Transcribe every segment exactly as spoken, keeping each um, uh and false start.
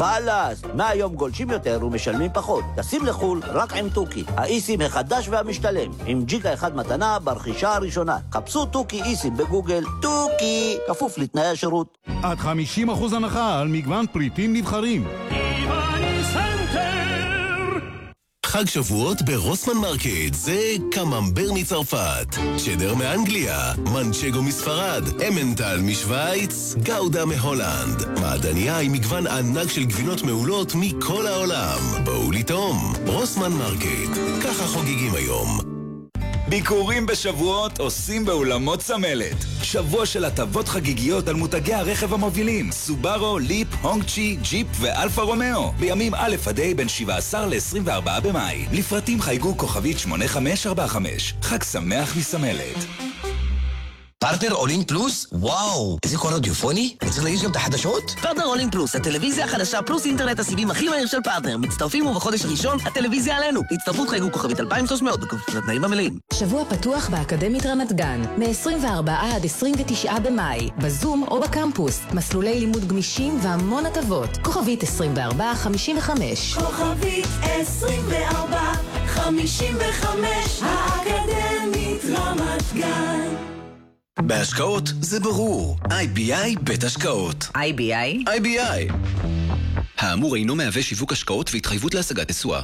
חלאס, מהיום גולשים יותר ומשלמים פחות. טסים לחול רק עם טוקי, האיסים החדש והמשתלם, עם ג'יגה אחד מתנה ברכישה הראשונה. חפשו טוקי איסים בגוגל, טוקי, כפוף לתנאי השירות. עד חמישים אחוז הנחה על מגוון פריטים נבחרים. חג שבועות ברוסמן מרקט, זה קממבר מצרפת, צ'דר מאנגליה, מנצ'גו מספרד, אמנטל משוויץ, גאודה מהולנד. מעדניה עם מגוון ענק של גבינות מעולות מכל העולם. בואו לטעום, רוסמן מרקט, ככה חוגגים היום. ביקורים בשבועות עושים באולמות סמלת. שבוע של הטבות חגיגיות על מותגי הרכב המובילים סובארו, ליפ, הונגצ'י, ג'יפ ואלפה רומאו. בימים א' עד ה' בין שבעה עשר ל-עשרים וארבעה במאי. לפרטים חייגו כוכבית שמונה חמש ארבע חמש. חג שמח מסמלת. פרטנר אולין פלוס? וואו, איזה קול אודיופוני? אני צריך להגיש גם את החדשות? פרטנר אולין פלוס, הטלוויזיה החדשה פלוס אינטרנט הסיבים הכי מהיר של פרטנר. מצטרפים ובחודש הראשון, הטלוויזיה עלינו. הצטרפות חייגו כוכבית אלפיים ושלוש מאות, בכפוף לתנאים המלאים. שבוע פתוח באקדמית רמת גן, מ-עשרים וארבעה עד עשרים ותשעה במאי, בזום או בקמפוס. מסלולי לימוד גמישים והמון הטבות. כוכבית עשרים וארבע חמישים וחמש. כוכבית עשרים וארבע חמישים וחמש, האקדמית רמת גן. בהשקעות זה ברור. איי בי איי בית השקעות. איי בי איי? איי בי איי. האמור אינו מהווה שיווק השקעות והתחייבות להשגת תשואה.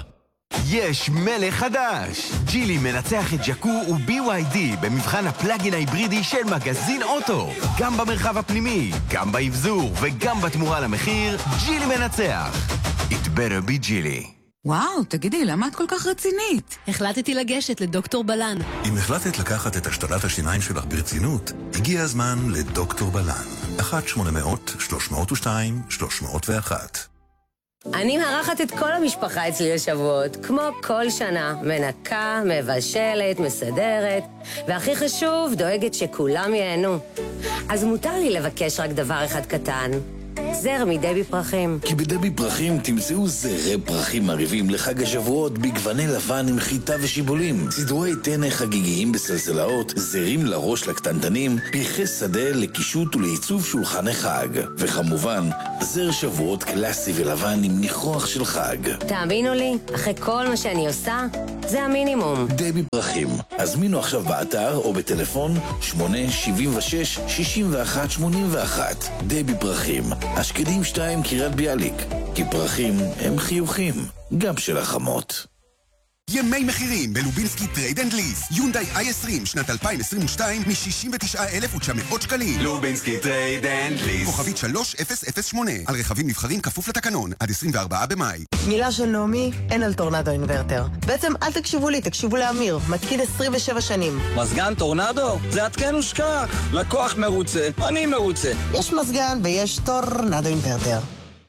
יש מלך חדש! ג'ילי מנצח את ג'קו ו-בי וואי די במבחן הפלאגין ההיברידי של מגזין אוטו. גם במרחב הפנימי, גם באבזור וגם בתמורה למחיר, ג'ילי מנצח. It better be ג'ילי. וואו, תגידי, למה את כל כך רצינית? החלטתי לגשת לדוקטור בלן. אם החלטת לקחת את השתלת השיניים שלך ברצינות, הגיע הזמן לדוקטור בלן. אחת שמונה מאות שלוש מאות ושתיים שלוש מאות ואחת. אני מארחת את כל המשפחה אצלי לשבועות, כמו כל שנה, מנקה, מבשלת, מסדרת, והכי חשוב, דואגת שכולם ייהנו. אז מותר לי לבקש רק דבר אחד קטן, זר מדבי פרחים. כי בדבי פרחים תמצאו זרי פרחים מריבים לחג השבועות בגווני לבן עם חיטה ושיבולים, סידורי טנא חגיגיים בסלסלאות, זרים לראש לקטנטנים, פרחי שדה לקישוט ולעיצוב שולחני חג, וכמובן זר שבועות קלאסי ולבן עם ניחוח של חג. תאמינו לי, אחרי כל מה שאני עושה, זה המינימום. דבי פרחים, הזמינו עכשיו באתר או בטלפון שמונה שבעים ושש שישים ואחת שמונים ואחת. דבי פרחים, השקדים שתיים קריית ביאליק, כי פרחים הם חיוכים, גם של החמות. ימי מחירים בלובינסקי טרייד אנד ליס. יונדאי איי עשרים שנת אלפיים עשרים ושתיים מ-שישים ותשעה אלף ותשע מאות שקלים. לובינסקי טרייד אנד ליס. כוכבית שלוש אפס אפס שמונה. על רכבים נבחרים כפוף לתקנון. עד עשרים וארבעה במאי. מילה של נעמי, אין על טורנדו אינוורטר. בעצם אל תקשיבו לי, תקשיבו לאמיר. מתקין עשרים ושבע שנים. מזגן טורנדו? זה עדכן ושכח. לקוח מרוצה, אני מרוצה. יש מזגן ויש טורנדו אינוורטר.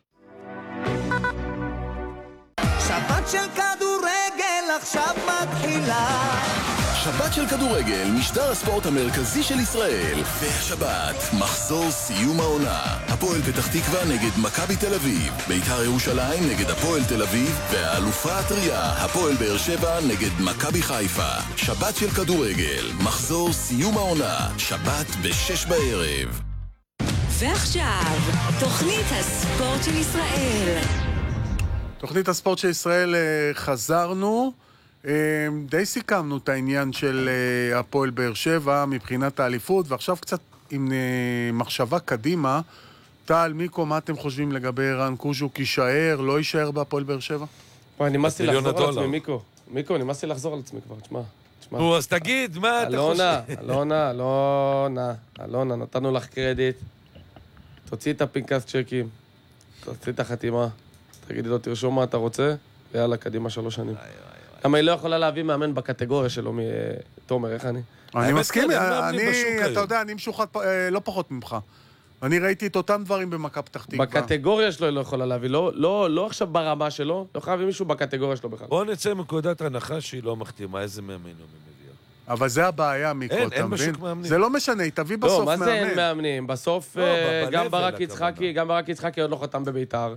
שבת של כדורגל עכשיו מתחילה. שבת של כדורגל, משדר הספורט המרכזי של ישראל. והשבת, מחזור סיום העונה. הפועל פתח תקווה נגד מכבי תל אביב, בית"ר ירושלים נגד הפועל תל אביב, והאלופה הטריה, הפועל באר שבע נגד מכבי חיפה. שבת של כדורגל, מחזור סיום העונה. שבת בשש בערב. ועכשיו, תוכנית הספורט של ישראל. תוכנית הספורט של ישראל, חזרנו, די סיכמנו את העניין של הפועל באר שבע מבחינת האליפות, ועכשיו קצת עם מחשבה קדימה. טל, מיקו, מה אתם חושבים לגבי רן קוז'וק? יישאר, לא יישאר בהפועל באר שבע? וואי, נמאסתי לחזור על עצמי, מיקו. מיקו, נמאסתי לחזור על עצמי כבר, תשמע. נו, אז תגיד, מה אתה חושב? אלונה, אלונה, אלונה, אלונה, נתנו לך קרדיט. תוציא את הפנקס צ'קים, תוציא את החתימה. תגידי לו, תרשום מה אתה רוצה, ויאללה, קדימה שלוש שנים. למה היא לא יכולה להביא מאמן בקטגוריה שלו מתומר, איך אני? אני מסכים, אתה יודע, אני משוחד לא פחות ממך. אני ראיתי את אותם דברים במכבי פתח תקווה. בקטגוריה שלו היא לא יכולה להביא, לא עכשיו ברמה שלו, לא יכולה להביא מישהו בקטגוריה שלו בכלל. בוא נצא מנקודת הנחה שהיא לא מחתימה, איזה מאמן הוא מביאה. אבל זה הבעיה, מיקו, אתה מבין? זה לא משנה, היא תביא בסוף מאמן. לא, מה זה אין מאמנים? בסוף גם ברק יצחקי, גם ברק יצחקי עוד לא חתם בביתר.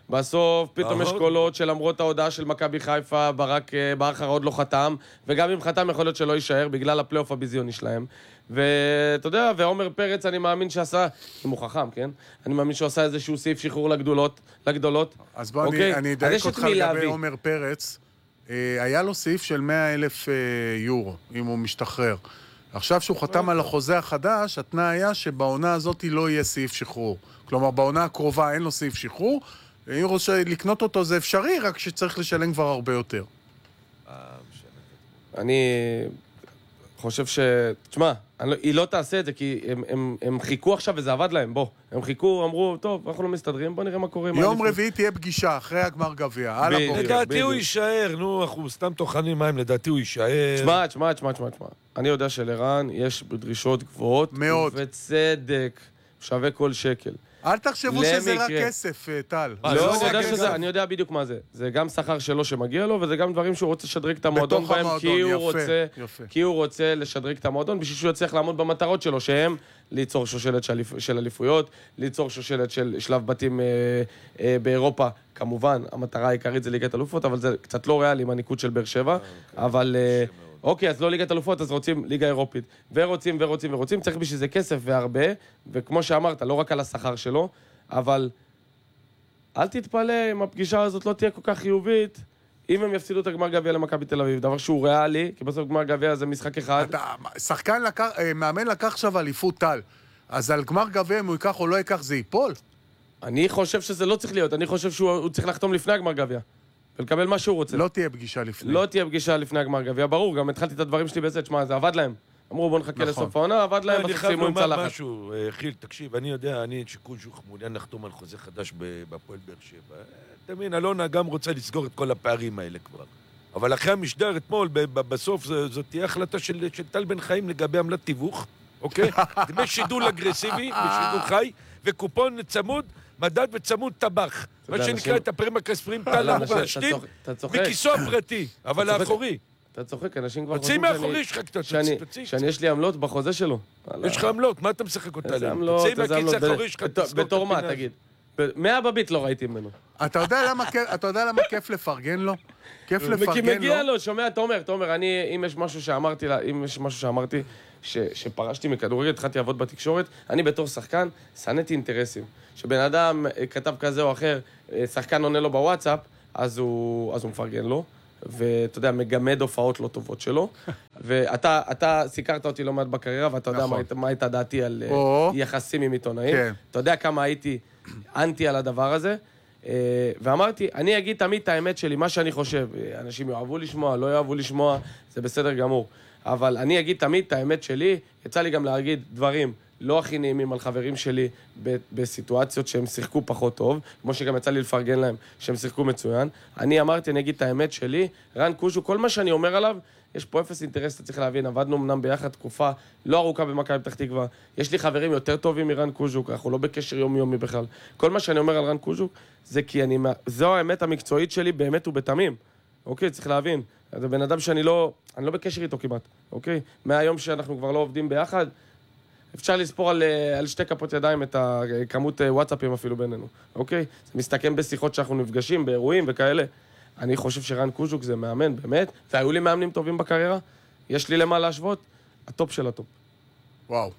בסוף פתאום יש קולות שלמרות ההודעה של מכבי חיפה, ברק בכר עוד לא חתם, וגם אם חתם יכול להיות שלא יישאר בגלל הפלייאוף הביזיוני שלהם. ואתה יודע, ועומר פרץ אני מאמין שעשה, אם הוא חכם, כן? אני מאמין שהוא עשה איזשהו סעיף שחרור לגדולות, לגדולות. אז בוא אוקיי? אני אדייק אותך לגבי עומר פרץ. היה לו סעיף של מאה אלף יורו, אם הוא משתחרר. עכשיו שהוא חתם על החוזה החדש, התנאי היה שבעונה הזאת לא יהיה סעיף שחרור. כלומר, בעונה הקרובה אין לו סעיף שחרור, אם הוא רוצה לקנות אותו זה אפשרי, רק שצריך לשלם כבר הרבה יותר. אני חושב ש... תשמע, היא לא תעשה את זה, כי הם, הם, הם חיכו עכשיו וזה עבד להם, בוא. הם חיכו, אמרו, טוב, אנחנו לא מסתדרים, בוא נראה מה קורה. יום רביעי תהיה פגישה, אחרי הגמר גביע, על הבוקר. לדעתי הוא יישאר, נו, אנחנו סתם טוחנים מים, לדעתי הוא יישאר. תשמע, תשמע, תשמע, תשמע. אני יודע שלרן יש דרישות גבוהות. מאוד. וצדק, שווה כל שקל. אל תחשבו שזה רק כסף, טל. לא, אני יודע שזה, אני יודע בדיוק מה זה. זה גם שכר שלו שמגיע לו, וזה גם דברים שהוא רוצה לשדרג את המועדון בהם, כי הוא רוצה, כי הוא רוצה לשדרג את המועדון, בשביל שהוא יצליח לעמוד במטרות שלו, שהם ליצור שושלת של אליפויות, ליצור שושלת של שלב בתים באירופה. כמובן, המטרה העיקרית זה ליגת אלופות, אבל זה קצת לא ריאלי עם הניקוד של באר שבע, אבל... אוקיי, אז לא ליגת אלופות, אז רוצים ליגה אירופית. ורוצים ורוצים ורוצים, צריך בשביל זה כסף והרבה, וכמו שאמרת, לא רק על השכר שלו, אבל אל תתפלא אם הפגישה הזאת לא תהיה כל כך חיובית, אם הם יפסידו את הגמר גביע למכבי תל אביב, דבר שהוא ריאלי, כי בסוף גמר גביע זה משחק אחד. אתה, שחקן לקח, מאמן לקח עכשיו אליפות טל, אז על גמר גביע אם הוא ייקח או לא ייקח זה ייפול? אני חושב שזה לא צריך להיות, אני חושב שהוא צריך לחתום לפני הגמר גביע. ולקבל מה שהוא רוצה. לא תהיה פגישה לפני. לא תהיה פגישה לפני הגמר גביע, ברור, גם התחלתי את הדברים שלי בזה, תשמע, זה עבד להם. אמרו, בוא נחכה לסוף העונה, עבד להם, אני חייב לומר משהו, חיל, תקשיב, אני יודע, אני שקוז'וך מעוניין לחתום על חוזה חדש בפועל באר שבע. אתה מבין, אלונה גם רוצה לסגור את כל הפערים האלה כבר. אבל אחרי המשדר אתמול, בסוף זאת תהיה החלטה של טל בן חיים לגבי עמלת תיווך, אוקיי? דמי שידול אגרסיבי, בשידור חי, וקופון צמוד, מדד וצמוד טבח. מה שנקרא את הפרם הכספרים טל אמור להשתים, מכיסו הפרטי, אבל האחורי. אתה צוחק, אנשים כבר חושבים מאחורי שלך קצת, שאני יש לי עמלות בחוזה שלו. יש לך עמלות, מה אתה משחק אותה להם? תוציא מהקיץ האחורי שלך, תסגור את בתור מה, תגיד? מאה בבית לא ראיתי ממנו. אתה יודע למה כיף לפרגן לו? כיף לפרגן לו? כי מגיע לו, שומע, תומר, תומר, אני, אם יש משהו שאמרתי, אם יש משהו שאמרתי, שפרשתי מכדורגל, התחלתי לעבוד בתקשורת, אני בתור שחקן, סנתי אינטרסים. שבן אדם כתב כזה או אחר, שחקן עונה לו בוואטסאפ, אז הוא, אז הוא מפרגן לו, ואתה יודע, מגמד הופעות לא טובות שלו, ואתה, אתה סיקרת אותי לא מעט בקריירה, ואתה יודע מה, מה הייתה דעתי על יחסים עם עיתונאים. אתה יודע כמה הייתי אנטי על הדבר הזה, ואמרתי, אני אגיד תמיד את האמת שלי, מה שאני חושב. אנשים יאהבו לשמוע, לא יאהבו לשמוע, זה בסדר גמור. אבל אני אגיד תמיד את האמת שלי, יצא לי גם להגיד דברים לא הכי נעימים על חברים שלי בסיטואציות שהם שיחקו פחות טוב, כמו שגם יצא לי לפרגן להם שהם שיחקו מצוין. אני אמרתי, אני אגיד את האמת שלי, רן קוז'וק, כל מה שאני אומר עליו, יש פה אפס אינטרס, אתה צריך להבין, עבדנו אמנם ביחד תקופה לא ארוכה במכבי פתח תקווה, יש לי חברים יותר טובים מרן קוז'וק, אנחנו לא בקשר יומיומי בכלל. כל מה שאני אומר על רן קוז'וק, זה כי אני, זו האמת המקצועית שלי באמת ובתמים. אוקיי, צריך להבין. זה בן אדם שאני לא, אני לא בקשר איתו כמעט, אוקיי? מהיום שאנחנו כבר לא עובדים ביחד, אפשר לספור על, על שתי כפות ידיים את הכמות וואטסאפים אפילו בינינו, אוקיי? זה מסתכם בשיחות שאנחנו נפגשים, באירועים וכאלה. אני חושב שרן קוז'וק זה מאמן, באמת, והיו לי מאמנים טובים בקריירה, יש לי למה להשוות, הטופ של הטופ. וואו.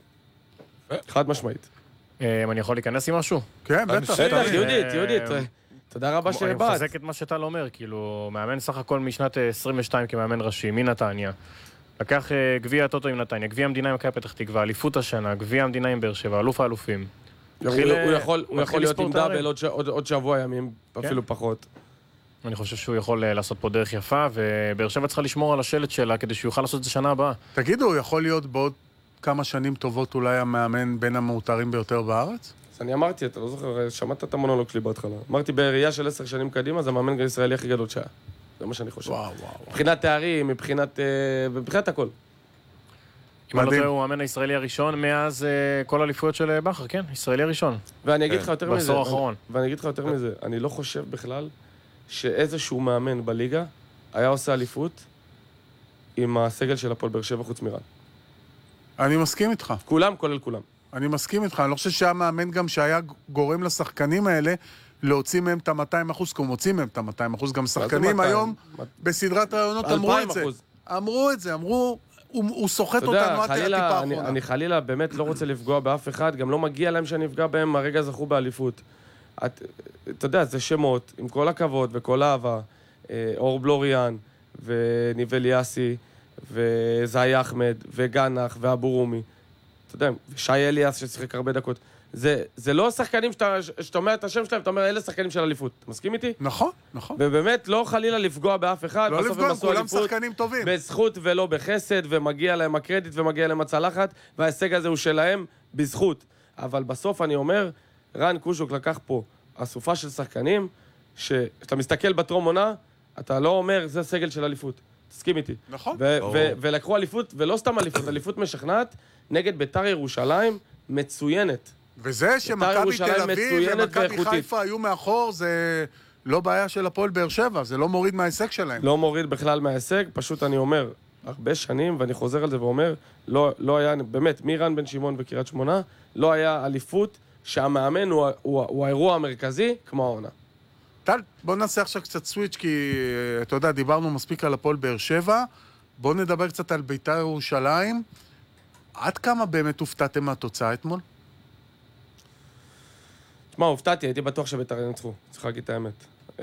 חד משמעית. אני יכול להיכנס עם משהו? כן, בטח. בטח, יהודית, יהודית. תודה רבה שבאת. אני מחזק את מה שאתה לא אומר, כאילו, מאמן סך הכל משנת עשרים ושתיים כמאמן ראשי, מנתניה. לקח גביע הטוטו עם נתניה, גביע המדינה עם מכבי פתח תקווה, אליפות השנה, גביע המדינה עם באר שבע, אלוף האלופים. הוא יכול להיות עם דאבל עוד שבוע ימים, אפילו פחות. אני חושב שהוא יכול לעשות פה דרך יפה, ובאר שבע צריכה לשמור על השלט שלה כדי שהוא יוכל לעשות את זה שנה הבאה. תגידו, הוא יכול להיות בעוד כמה שנים טובות אולי המאמן בין המאותרים ביותר בארץ? אז אני אמרתי, אתה לא זוכר, שמעת את המונולוג שלי בהתחלה. אמרתי, בראייה של עשר שנים קדימה, זה המאמן הישראלי הכי גדול שהיה. זה מה שאני חושב. וואו, וואו. מבחינת תארים, מבחינת, מבחינת הכל. אם אני לא טועה, הוא המאמן הישראלי הראשון מאז כל האליפויות של בכר, כן? ישראלי הראשון. ואני אגיד לך יותר מזה. בעשור האחרון. ואני אגיד לך יותר מזה. אני לא חושב בכלל שאיזשהו מאמן בליגה היה עושה אליפות עם הסגל של הפועל באר שבע חוץ מרן. אני מסכים איתך. כולם, כולל כולם. אני מסכים איתך. אני לא חושב שהיה מאמן גם שהיה גורם לשחקנים האלה להוציא מהם את ה-מאתיים אחוז, כי הוא מוציא מהם את ה-מאתיים אחוז, גם שחקנים היום בסדרת רעיונות אמרו את זה. אמרו את זה, אמרו, הוא סוחט אותנו עד הטיפה האחרונה. אני חלילה באמת לא רוצה לפגוע באף אחד, גם לא מגיע להם שאני אפגע בהם, הרגע זכו באליפות. אתה יודע, זה שמות, עם כל הכבוד וכל האהבה, אור בלוריאן, וניבל יאסי, וזאי אחמד, וגנח, ואבו רומי. אתה יודע, שי אליאס ששיחק הרבה דקות. זה, זה לא שחקנים שאתה, שאתה אומר את השם שלהם, אתה אומר, אלה שחקנים של אליפות. אתה מסכים איתי? נכון, נכון. ובאמת, לא חלילה לפגוע באף אחד. לא לפגוע, כולם שחקנים טובים. בזכות ולא בחסד, ומגיע להם הקרדיט ומגיע להם הצלחת, וההישג הזה הוא שלהם בזכות. אבל בסוף אני אומר, רן קושוק לקח פה אסופה של שחקנים, שאתה מסתכל בטרום עונה, אתה לא אומר, זה סגל של אליפות. תסכים איתי. נכון. ולקחו אליפות, ולא סתם אליפות, אליפות משכנעת, נגד בית"ר ירושלים, מצוינת. וזה שמכבי תל אביב ומכבי חיפה היו מאחור, זה לא בעיה של הפועל באר שבע, זה לא מוריד מההישג שלהם. לא מוריד בכלל מההישג, פשוט אני אומר, הרבה שנים, ואני חוזר על זה ואומר, לא, לא היה, באמת, מירן בן שמעון וקריית שמונה, לא היה אליפות שהמאמן הוא, הוא, הוא האירוע המרכזי, כמו העונה. טל, בוא נעשה עכשיו קצת סוויץ', כי אתה יודע, דיברנו מספיק על הפועל באר שבע, בוא נדבר קצת על בית"ר ירושלים. עד כמה באמת הופתעתם מהתוצאה אתמול? תשמע, הופתעתי, הייתי בטוח שבית"ר ינצחו, צריך להגיד את האמת.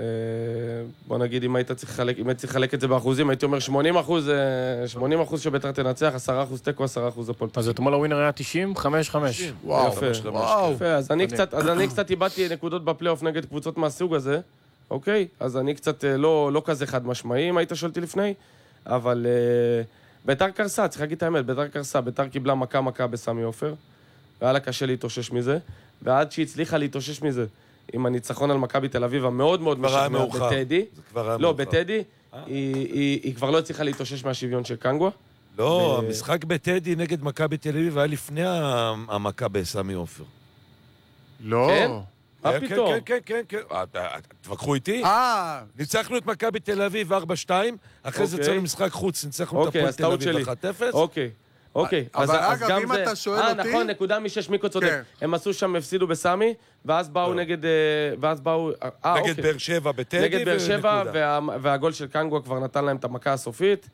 בוא נגיד, אם היית צריך לחלק, אם היית צריך לחלק את זה באחוזים, הייתי אומר שמונים אחוז, שמונים אחוז שבית"ר תנצח, עשרה אחוז תיקו, עשרה אחוז הפועל תפסיד. אז אתמול הווינר היה תשעים, חמש חמש. וואו, וואו. יפה, אז אני קצת, אז אני קצת איבדתי נקודות בפלייאוף נגד קבוצות מהסוג הזה, אוקיי? אז אני קצת לא, לא כזה חד משמעי, אם היית שואלתי לפני, אבל בית"ר קרסה, צריך להגיד את האמת, בית"ר קרסה, בית"ר קיבלה מכה מכה בסמי עופר, והיה לה קשה להתאושש מזה, ועד שהיא הצליחה להתאושש מזה, עם הניצחון על מכבי תל אביב המאוד מאוד משכנע בטדי, לא, בטדי, היא כבר לא הצליחה להתאושש מהשוויון של קנגווה. לא, המשחק בטדי נגד מכבי תל אביב היה לפני המכה בסמי עופר. לא. מה פתאום? כן, כן, כן, כן. תווכחו איתי? ניצחנו את מכבי תל אביב ארבע שתיים, אחרי זה צאנו משחק חוץ, ניצחנו את הפועל תל אביב אחת אפס. אוקיי. אוקיי, אבל אגב, אם אתה שואל אותי... אה, נכון, נקודה משש, מיקו צודק. הם עשו שם, הפסידו בסמי, ואז באו נגד... ואז באו... נגד באר שבע בטדי, נגד באר שבע, והגול של קנגווה כבר נתן להם את המכה הסופית,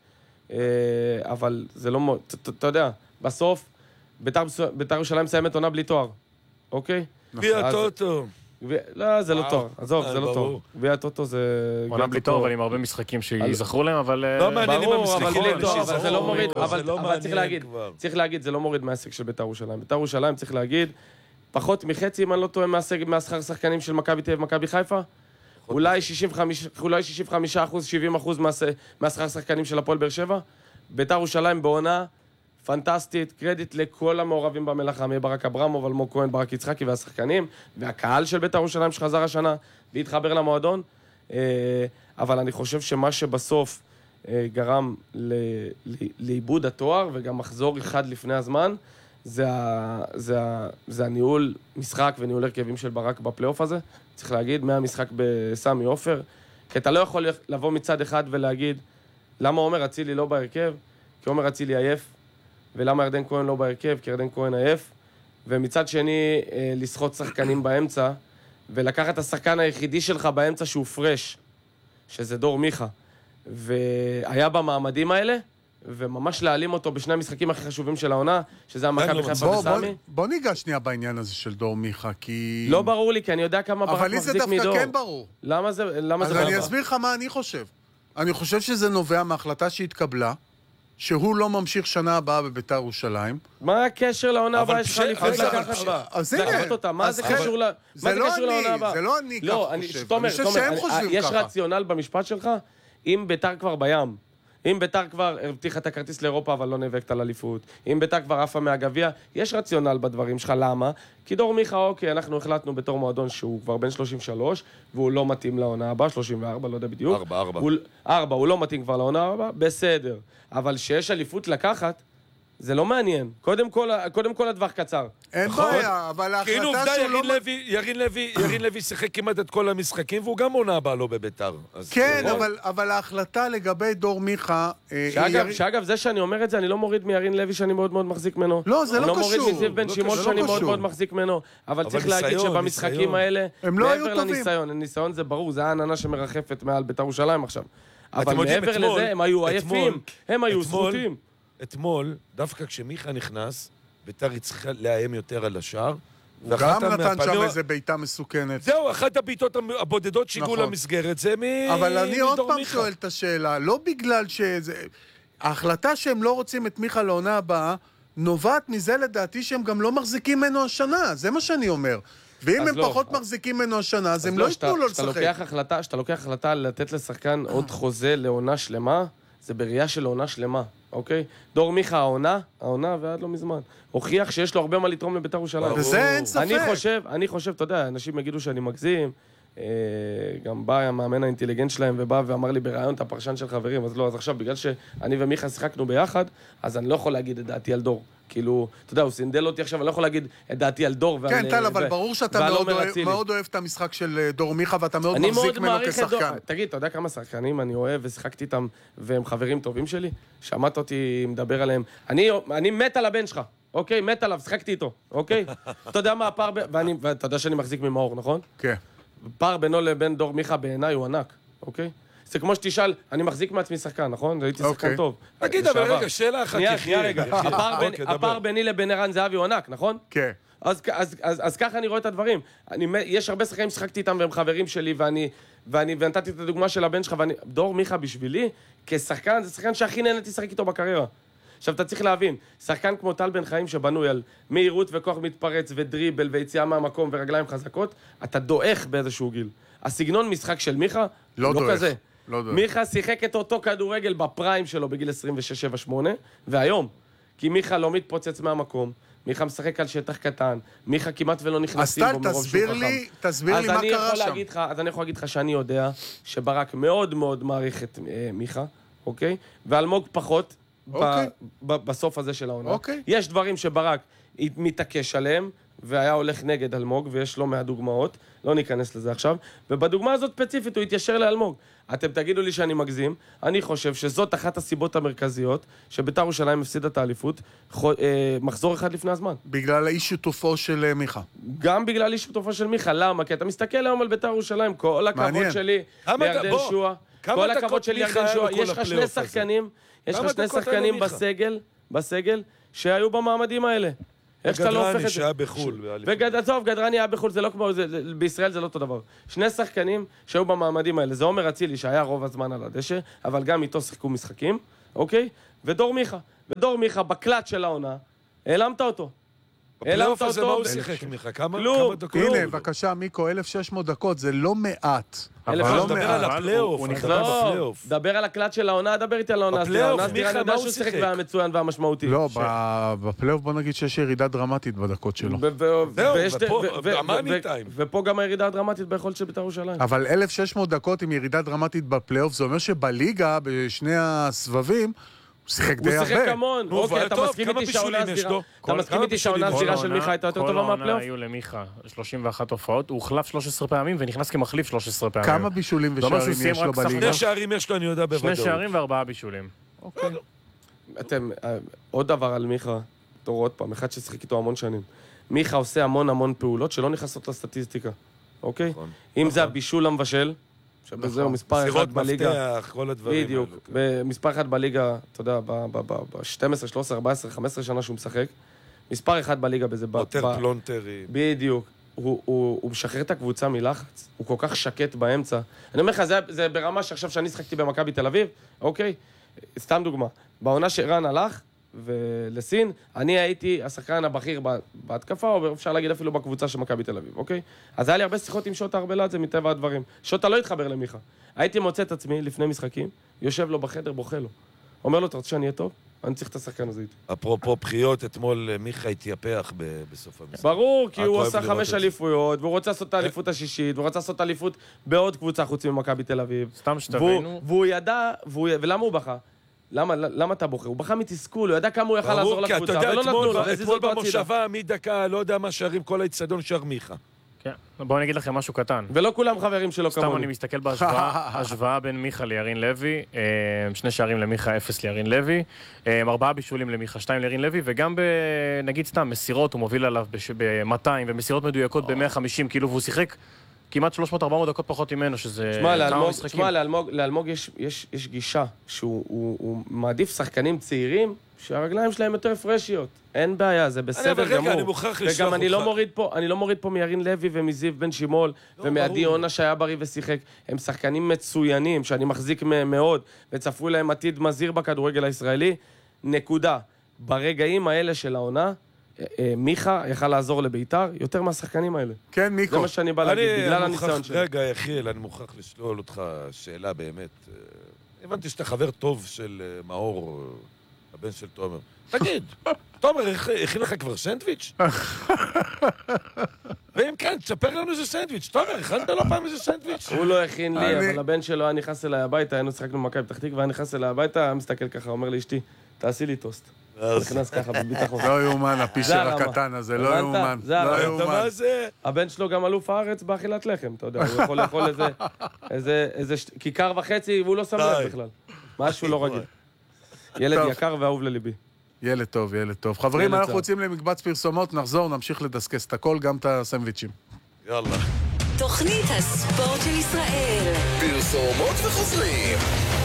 אבל זה לא... אתה יודע, בסוף, בית"ר ירושלים מסיימת עונה בלי תואר, אוקיי? גביע הטוטו. לא, זה לא תואר, עזוב, זה לא תואר. גביע הטוטו זה... עונה בלי תואר, אבל עם הרבה משחקים שיזכרו להם, אבל... לא מעניינים המשחקים, אבל זה לא מוריד, אבל צריך להגיד, צריך להגיד, זה לא מוריד מהעסק של בית"ר ירושלים. בית"ר ירושלים צריך להגיד, פחות מחצי, אם אני לא טועה, מהשכר שחקנים של מכבי תל אביב ומכבי חיפה, אולי שישים וחמישה אחוז, שבעים אחוז מהשכר שחקנים של הפועל באר שבע. בית"ר ירושלים בעונה פנטסטית, קרדיט לכל המעורבים במלאכה, מברק אברמוב, אלמוג כהן, ברק יצחקי והשחקנים, והקהל של בית"ר ירושלים שחזר השנה להתחבר למועדון. אבל אני חושב שמה שבסוף גרם לאיבוד התואר, וגם מחזור אחד לפני הזמן, זה, זה, זה הניהול משחק וניהול הרכבים של ברק בפלייאוף הזה. צריך להגיד, מהמשחק בסמי עופר, כי אתה לא יכול לבוא מצד אחד ולהגיד, למה עומר אצילי לא בהרכב? כי עומר אצילי עייף. ולמה ירדן כהן לא בהרכב? כי ירדן כהן עייף. ומצד שני, לסחוט שחקנים באמצע, ולקחת את השחקן היחידי שלך באמצע שהוא פרש, שזה דור מיכה. והיה במעמדים האלה, וממש להעלים אותו בשני המשחקים הכי חשובים של העונה, שזה המכבי חיפה וסמי. בוא ניגע שנייה בעניין הזה של דור מיכה, כי... לא ברור לי, כי אני יודע כמה ברק מחזיק מדור. אבל לי זה דווקא כן ברור. למה זה ברור? אז אני אסביר לך מה אני חושב. אני חושב שזה נובע מההחלטה שהתקבלה, שהוא לא ממשיך שנה הבאה בבית"ר ירושלים. מה הקשר לעונה הבאה? יש לך לפני לקחת שלה. אז הנה. מה זה קשור לעונה הבאה? זה לא אני כך חושב. אני חושב שהם חושבים ככה. יש רציונל במשפט שלך, אם בית"ר כבר בים, אם בית"ר כבר הבטיחה את הכרטיס לאירופה, אבל לא נאבקת על אליפות, אם בית"ר כבר עפה מהגביע, יש רציונל בדברים שלך. למה? כי דור מיכה, אוקיי, אנחנו החלטנו בתור מועדון שהוא כבר בן שלושים ושלוש, והוא לא מתאים לעונה הבאה, שלושים וארבע, לא יודע בדיוק. ארבע, ארבע. ארבע, הוא לא מתאים כבר לעונה הבאה, בסדר. אבל שיש אליפות לקחת, זה לא מעניין. קודם כל, קודם כל הדווח קצר. אין בעיה, אבל ההחלטה כאילו עובדה, שהוא לא... ירין לוי, ירין לוי, ירין לוי שיחק כמעט את כל המשחקים, והוא גם עונה הבאה לו בביתר. כן, אבל, אבל ההחלטה לגבי דור מיכה... שאגב, שאגב, זה שאני אומר את זה, אני לא מוריד מירין לוי שאני מאוד מאוד מחזיק ממנו. לא, זה לא קשור. אני לא מוריד מזיו בן שמעון שאני מאוד מאוד מחזיק ממנו. אבל צריך להגיד שבמשחקים האלה, מעבר לניסיון, הניסיון זה ברור, זה העננה שמרחפת מעל בית"ר ירושלים עכשיו. אבל מעבר לזה, הם היו עייפים, הם היו זכותים. אתמול, דווקא כשמיכה נכנס, בית"ר הצליחה לאיים יותר על השער. הוא גם נתן שם איזה בעיטה מסוכנת. זהו, אחת הבעיטות הבודדות שהגיעו למסגרת, זה מדור מיכה. אבל אני עוד פעם שואל את השאלה, לא בגלל שזה... ההחלטה שהם לא רוצים את מיכה לעונה הבאה, נובעת מזה לדעתי שהם גם לא מחזיקים ממנו השנה, זה מה שאני אומר. ואם הם פחות מחזיקים ממנו השנה, אז הם לא ייתנו לו לשחק. כשאתה לוקח החלטה לתת לשחקן עוד חוזה לעונה שלמה, זה בראייה של עונה שלמה, אוקיי? דור מיכה העונה, העונה ועד לא מזמן, הוכיח שיש לו הרבה מה לתרום לבית"ר ירושלים. וזה אין ספק. אני חושב, אני חושב, אתה יודע, אנשים יגידו שאני מגזים, גם בא המאמן האינטליגנט שלהם ובא ואמר לי ברעיון את הפרשן של חברים, אז לא, אז עכשיו, בגלל שאני ומיכה שיחקנו ביחד, אז אני לא יכול להגיד את דעתי על דור. כאילו, אתה יודע, הוא סינדל אותי עכשיו, אני לא יכול להגיד את דעתי על דור. כן, טל, אבל ברור שאתה מאוד אוהב את המשחק של דור מיכה, ואתה מאוד מחזיק ממנו כשחקן. תגיד, אתה יודע כמה שחקנים אני אוהב ושיחקתי איתם, והם חברים טובים שלי? שמעת אותי מדבר עליהם. אני מת על הבן שלך, אוקיי? מת עליו, שיחקתי איתו, אוקיי? אתה יודע מה הפער, ואתה יודע שאני מחזיק ממאור, נכון? כן. פער בינו לבין דור מיכה בעיניי הוא ענק, אוקיי? זה כמו שתשאל, אני מחזיק מעצמי שחקן, נכון? הייתי שחקן טוב. תגיד, אבל רגע, שאלה אחת. שנייה, רגע. הפער ביני לבין ערן זהבי הוא ענק, נכון? כן. אז ככה אני רואה את הדברים. יש הרבה שחקנים ששחקתי איתם והם חברים שלי, ואני ונתתי את הדוגמה של הבן שלך, דור מיכה בשבילי, כשחקן, זה שחקן שהכי נהניתי לשחק איתו בקריירה. עכשיו, אתה צריך להבין, שחקן כמו טל בן חיים שבנוי על מהירות וכוח מתפרץ ודריבל ויציאה מהמקום ורגליים חזקות, אתה דואך באיזשהו גיל. הסגנון משחק של מיכה לא, לא כזה. לא דואך. מיכה שיחק את אותו כדורגל בפריים שלו בגיל עשרים ושש שבע שמונה, והיום, כי מיכה לא מתפוצץ מהמקום, מיכה משחק על שטח קטן, מיכה כמעט ולא נכנסים בו מרוב שהוא חכם. לי, תסביר לי מה קרה שם. לך, אז אני יכול להגיד לך שאני יודע שברק מאוד מאוד מעריך את אה, מיכה, אוקיי? ואלמוג פחות, אוקיי. ב- ב- בסוף הזה של העונה. אוקיי. יש דברים שברק מתעקש עליהם, והיה הולך נגד אלמוג, ויש לו מהדוגמאות, לא ניכנס לזה עכשיו, ובדוגמה הזאת ספציפית הוא התיישר לאלמוג. אתם תגידו לי שאני מגזים, אני חושב שזאת אחת הסיבות המרכזיות, שבית"ר ירושלים הפסידה את האליפות, מחזור אחד לפני הזמן. בגלל האיש שותפו של מיכה. גם בגלל איש שותפו של מיכה, למה? כי אתה מסתכל היום על בית"ר ירושלים, כל הכבוד שלי לירדן שועה, כל הכבוד שלי לירדן שועה, יש לך שני שחקנים, יש לך שני שחקנים בסגל, בסגל, שהיו במעמדים האלה. איך שאתה לא הופך את זה? גדרני שהיה בחול. טוב, גדרני היה בחול, זה לא כמו, בישראל זה לא אותו דבר. שני שחקנים שהיו במעמדים האלה, זה עומר אצילי שהיה רוב הזמן על הדשא, אבל גם איתו שיחקו משחקים, אוקיי? ודור מיכה. ודור מיכה, בקלט של העונה, העלמת אותו. בפלייאוף הזה מה הוא שיחק מיכה? כמה דקות? הנה, בבקשה, מיקו, אלף ושש מאות דקות, זה לא מעט. אבל לא מדבר על הפלייאוף, הוא נכנס בפלייאוף. דבר על הקלט של העונה, דבר איתי על העונה. בפלייאוף, מיכה, מה הוא שיחק? והמצוין והמשמעותי. לא, בפלייאוף בוא נגיד שיש ירידה דרמטית בדקות שלו. ופה גם הירידה הדרמטית ביכולת של בית"ר ירושלים. אבל אלף ושש מאות דקות עם ירידה דרמטית בפלייאוף, זה אומר שבליגה, בשני הסבבים, הוא שיחק די הרבה. הוא שיחק המון. אוקיי, אתה מסכים איתי שהעונה הסדירה? אתה מסכים איתי שהעונה הסדירה של מיכה הייתה יותר טובה מהפלייאוף? כל העונה היו למיכה שלושים ואחת הופעות, הוא הוחלף שלוש עשרה פעמים ונכנס כמחליף שלוש עשרה פעמים. כמה בישולים ושערים יש לו בליגה? שני שערים יש לו, אני יודע בוודאות. שני שערים וארבעה בישולים. אוקיי. אתם, עוד דבר על מיכה, תראו עוד פעם, אחד ששיחק איתו המון שנים. מיכה עושה המון המון פעולות שלא נכנסות לסטטיסטיקה, אוקיי? אם זה הבישול המבשל, שבזהו מספר אחד בליגה, בדיוק, מספר אחד בליגה, אתה יודע, ב-שתים עשרה, שלוש עשרה, ארבע עשרה, חמש עשרה שנה שהוא משחק, מספר אחד בליגה בזה, יותר פלונטרי. בדיוק, הוא משחרר את הקבוצה מלחץ, הוא כל כך שקט באמצע. אני אומר לך, זה ברמה שעכשיו שאני שחקתי במכבי תל אביב, אוקיי? סתם דוגמה, בעונה שרן הלך, ולסין, אני הייתי השחקן הבכיר בהתקפה, או אפשר להגיד אפילו בקבוצה של מכבי תל אביב, אוקיי? אז היה לי הרבה שיחות עם שוטה ארבלת, זה מטבע הדברים. שוטה לא התחבר למיכה. הייתי מוצא את עצמי לפני משחקים, יושב לו בחדר, בוכה לו. אומר לו, אתה רוצה שאני אהיה טוב? אני צריך את השחקן הזה איתי. אפרופו בחיות, אתמול מיכה התייפח בסוף המשחק. ברור, כי הוא עושה חמש אליפויות, והוא רוצה לעשות את האליפות השישית, והוא רוצה לעשות את האליפות בעוד קבוצה חוץ ממכבי תל אביב. סתם שתבינו. והוא ידע, ולמה הוא בכה? למה, למה אתה בוחר? הוא בחר מתסכול, הוא ידע כמה הוא יכל לעזור לקבוצה, ולא נתנו לו, אתמול במושבה, מדקה, לא יודע מה שערים, כל האצטדיון שר מיכה. כן, בואו אני אגיד לכם משהו קטן. ולא כולם חברים שלו כמוני. סתם אני מסתכל בהשוואה, השוואה בין מיכה לירין לוי, שני שערים למיכה, אפס לירין לוי, ארבעה בישולים למיכה, שתיים לירין לוי, וגם נגיד סתם, מסירות, הוא מוביל עליו ב-מאתיים, ומסירות מדויקות ב-מאה וחמישים, כאילו, והוא שיחק כמעט שלוש מאות ארבע מאות דקות פחות ממנו, שזה כמה משחקים. תשמע, לאלמוג יש גישה, שהוא מעדיף שחקנים צעירים, שהרגליים שלהם יותר פרשיות. אין בעיה, זה בסדר גמור. אני מוכרח לשלוח אותך. וגם אני לא מוריד פה, אני לא מוריד פה מירין לוי ומזיו בן שימול, ומעדי יונה שהיה בריא ושיחק. הם שחקנים מצוינים, שאני מחזיק מהם מאוד, וצפוי להם עתיד מזהיר בכדורגל הישראלי. נקודה. ברגעים האלה של העונה, מיכה יכל לעזור לביתר יותר מהשחקנים האלה. כן, מיקו. זה מה שאני בא להגיד, בגלל הניסיון שלי. רגע, יחיל, אני מוכרח לשאול אותך שאלה באמת. הבנתי שאתה חבר טוב של מאור, הבן של תומר. תגיד, תומר, הכין לך כבר סנדוויץ'? ואם כן, תספר לנו איזה סנדוויץ'. תומר, הכנת לו פעם איזה סנדוויץ'? הוא לא הכין לי, אבל הבן שלו היה נכנס אליי הביתה, היינו שחקנו במכבי פתח תקווה, היה נכנס אליי הביתה, היה מסתכל ככה, אומר לאשתי, תעשי לי טוסט. נכנס ככה בביטחון. לא יאומן, הפישר הקטן הזה, לא יאומן. לא יאומן. הבן שלו גם אלוף הארץ באכילת לחם, אתה יודע, הוא יכול לאכול איזה כיכר וחצי, והוא לא שם לב בכלל. משהו לא רגיל. ילד יקר ואהוב לליבי. ילד טוב, ילד טוב. חברים, אנחנו רוצים למקבץ פרסומות, נחזור, נמשיך לדסקס את הכל, גם את הסנדוויצ'ים. יאללה. תוכנית הספורט של ישראל. פרסומות וחוזרים.